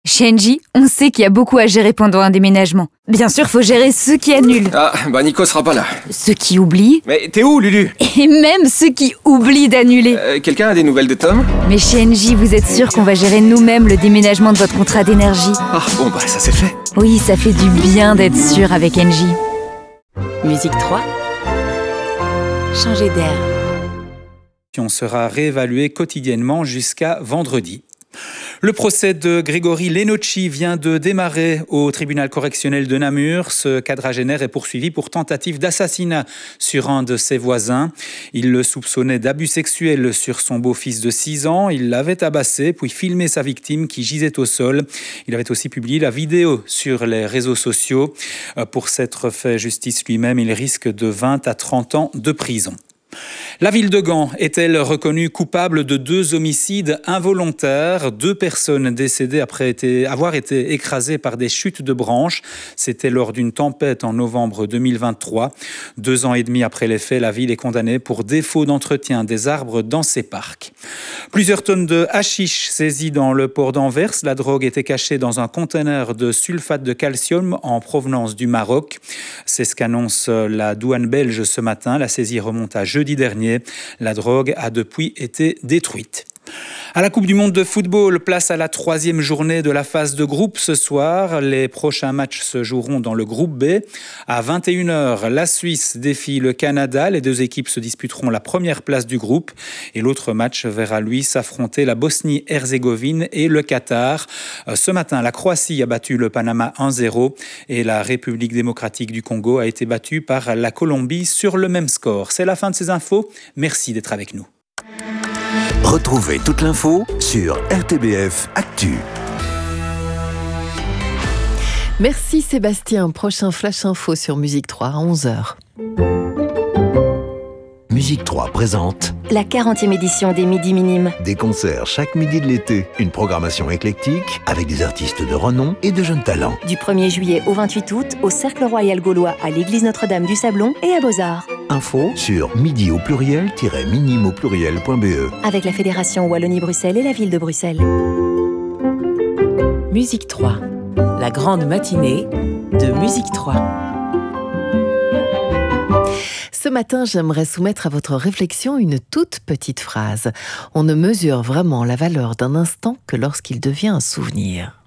Chez Engie, on sait qu'il y a beaucoup à gérer pendant un déménagement. Bien sûr, faut gérer ceux qui annulent. Ah, bah Nico sera pas là. Ceux qui oublient. Mais t'es où, Lulu? Et même ceux qui oublient d'annuler. Quelqu'un a des nouvelles de Tom? Mais chez Engie, vous êtes sûr qu'on va gérer nous-mêmes le déménagement de votre contrat d'énergie? Ah, bon bah ça c'est fait. Oui, ça fait du bien d'être sûr avec Engie. Musique 3. Changer d'air. On sera réévalué quotidiennement jusqu'à vendredi. Le procès de Grégory Lenocci vient de démarrer au tribunal correctionnel de Namur. Ce quadragénaire est poursuivi pour tentative d'assassinat sur un de ses voisins. Il le soupçonnait d'abus sexuels sur son beau-fils de 6 ans. Il l'avait tabassé, puis filmé sa victime qui gisait au sol. Il avait aussi publié la vidéo sur les réseaux sociaux. Pour s'être fait justice lui-même, il risque de 20 à 30 ans de prison. La ville de Gand est-elle reconnue coupable de 2 homicides involontaires? 2 personnes décédées après avoir été écrasées par des chutes de branches. C'était lors d'une tempête en novembre 2023. 2 ans et demi après les faits, la ville est condamnée pour défaut d'entretien des arbres dans ses parcs. Plusieurs tonnes de hashish saisies dans le port d'Anvers. La drogue était cachée dans un conteneur de sulfate de calcium en provenance du Maroc. C'est ce qu'annonce la douane belge ce matin. La saisie remonte à jeudi dernier. La drogue a depuis été détruite. À la Coupe du Monde de football, place à la 3e journée de la phase de groupe ce soir. Les prochains matchs se joueront dans le groupe B. À 21h, la Suisse défie le Canada. Les 2 équipes se disputeront la première place du groupe. Et l'autre match verra lui s'affronter la Bosnie-Herzégovine et le Qatar. Ce matin, la Croatie a battu le Panama 1-0 et la République démocratique du Congo a été battue par la Colombie sur le même score. C'est la fin de ces infos. Merci d'être avec nous. Retrouvez toute l'info sur RTBF Actu. Merci Sébastien. Prochain Flash Info sur Musique 3 à 11h. Musique 3 présente la 40e édition des Midis Minimes. des concerts chaque midi de l'été. Une programmation éclectique avec des artistes de renom et de jeunes talents. Du 1er juillet au 28 août, au Cercle Royal Gaulois, à l'église Notre-Dame du Sablon et à Beaux-Arts. Info sur midi au pluriel-minime au pluriel.be. Avec la Fédération Wallonie-Bruxelles et la ville de Bruxelles. Musique 3. La grande matinée de Musique 3. Ce matin, j'aimerais soumettre à votre réflexion une toute petite phrase. On ne mesure vraiment la valeur d'un instant que lorsqu'il devient un souvenir.